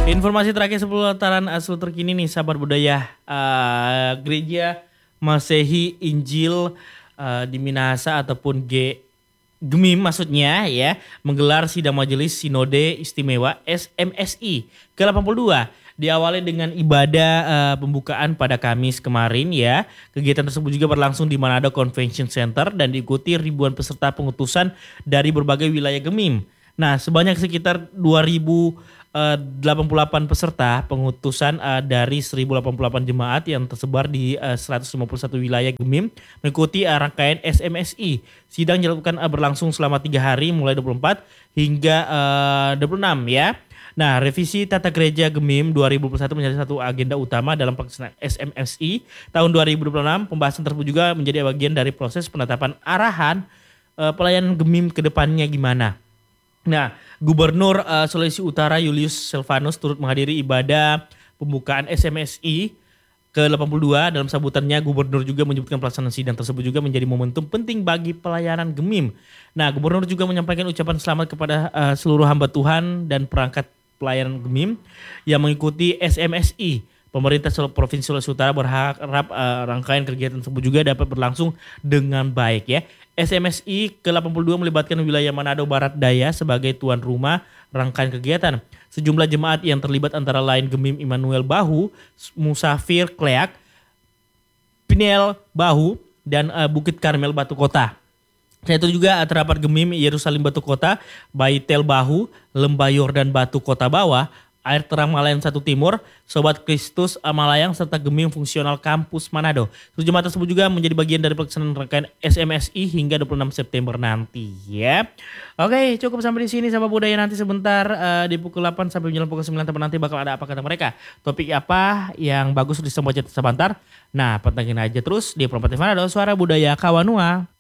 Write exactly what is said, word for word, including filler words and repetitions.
Informasi terakhir seputaran asal terkini nih sahabat budaya. Uh, gereja Masehi Injil uh, di Minahasa ataupun G Gemim maksudnya ya menggelar sidang majelis Sinode Istimewa S M S I ke delapan puluh dua. Diawali dengan ibadah uh, pembukaan pada Kamis kemarin ya. Kegiatan tersebut juga berlangsung di Manado Convention Center dan diikuti ribuan peserta pengutusan dari berbagai wilayah Gemim. Nah, sebanyak sekitar dua ribu delapan puluh delapan peserta pengutusan uh, dari seribu delapan puluh delapan jemaat yang tersebar di uh, seratus lima puluh satu wilayah Gemim mengikuti uh, rangkaian S M S I. Sidang dilakukan uh, berlangsung selama tiga hari mulai dua puluh empat hingga uh, dua puluh enam ya. Nah, revisi tata gereja Gemim dua ribu dua puluh satu menjadi satu agenda utama dalam pelaksanaan S M S I tahun dua ribu dua puluh enam. Pembahasan tersebut juga menjadi bagian dari proses penetapan arahan uh, pelayanan Gemim ke depannya gimana. Nah, Gubernur uh, Sulawesi Utara Julius Silvanus turut menghadiri ibadah pembukaan S M S I ke delapan puluh dua. Dalam sambutannya, Gubernur juga menyebutkan pelaksanaan sidang tersebut juga menjadi momentum penting bagi pelayanan Gemim. Nah, Gubernur juga menyampaikan ucapan selamat kepada uh, seluruh hamba Tuhan dan perangkat pelayanan Gemim yang mengikuti S M S I. Pemerintah Provinsi Sulawesi Utara berharap uh, rangkaian kegiatan tersebut juga dapat berlangsung dengan baik ya. S M S I ke delapan puluh dua melibatkan wilayah Manado Barat Daya sebagai tuan rumah rangkaian kegiatan. Sejumlah jemaat yang terlibat antara lain Gemim Immanuel Bahu, Musafir Kleak, Pinel Bahu, dan uh, Bukit Karmel Batu Kota. Selain itu juga terdapat Gemim Yerusalem Batu Kota, Baitel Bahu, Lembah Yordan Batu Kota Bawah, Air Terang Malayang satu Timur, Sobat Kristus Malayang, serta Gemim Fungsional Kampus Manado. Jemaat tersebut juga menjadi bagian dari pelaksanaan rangkaian S M S I hingga dua puluh enam September nanti ya. Oke, cukup sampai di sini sahabat budaya. Nanti sebentar uh, di pukul delapan sampai menjelang pukul sembilan teman nanti bakal ada apa kata mereka. Topik apa yang bagus disembaca sebentar. Nah, pantengin aja terus di Promotif Manado, Suara Budaya Kawanua.